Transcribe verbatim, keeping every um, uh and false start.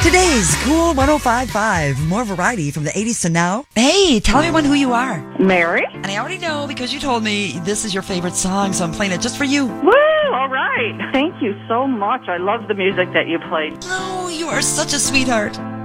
Today's Cool one oh five point five. More variety from the eighties to now. Hey, tell everyone who you are. Mary? And I already know because you told me this is your favorite song, so I'm playing it just for you. Woo! All right. Thank you so much. I love the music that you played. Oh, you are such a sweetheart.